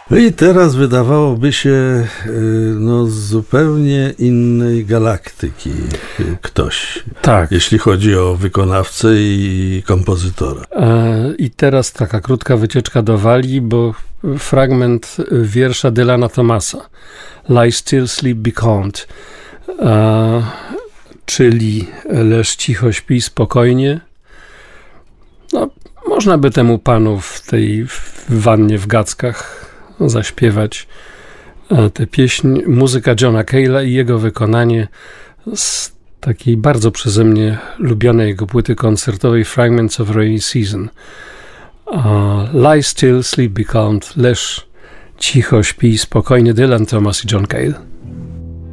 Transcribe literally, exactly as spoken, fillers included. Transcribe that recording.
No i teraz wydawałoby się no, z zupełnie innej galaktyki ktoś, tak, jeśli chodzi o wykonawcę i kompozytora. I teraz taka krótka wycieczka do Walii, bo fragment wiersza Dylana Thomasa Lie still, sleep, be calmed, czyli leż cicho, śpi spokojnie. No, można by temu panu w tej wannie w Gackach zaśpiewać tę pieśń. Muzyka Johna Cale'a i jego wykonanie z takiej bardzo przeze mnie lubionej jego płyty koncertowej Fragments of Rainy Season. Uh, Lie still, sleep, be calmed, leż cicho, śpi spokojnie, Dylan Thomas i John Cale.